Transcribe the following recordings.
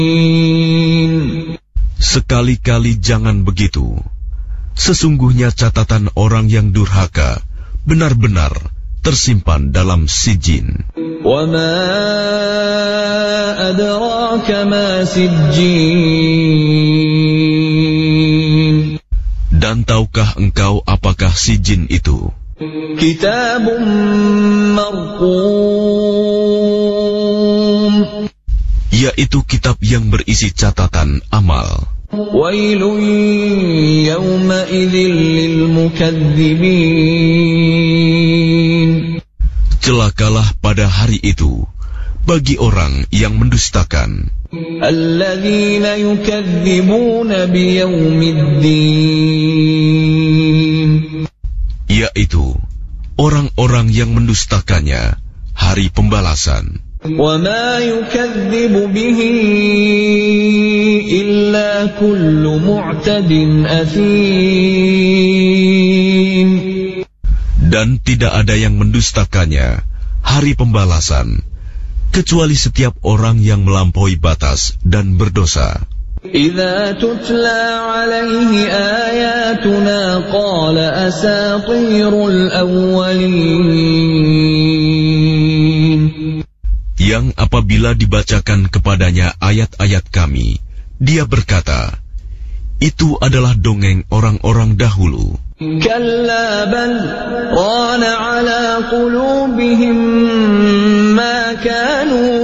Sekali-kali jangan begitu. Sesungguhnya catatan orang yang durhaka benar-benar tersimpan dalam sijin. وَمَا أَدْرَاكَ مَا سِجِّينٌ. Dan tahukah engkau apakah sijin itu? Kitabun marqum. Yaitu kitab yang berisi catatan amal. Wailun yawma'idhin lilmukaththibin. Celakalah pada hari itu bagi orang yang mendustakan. Alladzina yukadzibuna biyaumiddin. Yaitu orang-orang yang mendustakannya hari pembalasan. وَمَا يُكَذِّبُ بِهِ إِلَّا كُلُّ مُعْتَدٍ أَثِيمٍ. Dan tidak ada yang mendustakannya hari pembalasan, kecuali setiap orang yang melampaui batas dan berdosa. إِذَا تُتْلَى عَلَيْهِ آيَاتُنَا قَالَ أَسَاطِيرُ الْأَوَّلِينَ. Yang apabila dibacakan kepadanya ayat-ayat kami, dia berkata, itu adalah dongeng orang-orang dahulu. Kalla bal rana ala qulubihim ma kanu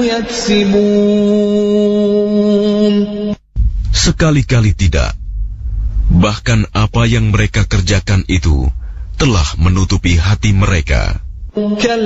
yaksibun. Sekali-kali tidak. Bahkan apa yang mereka kerjakan itu telah menutupi hati mereka.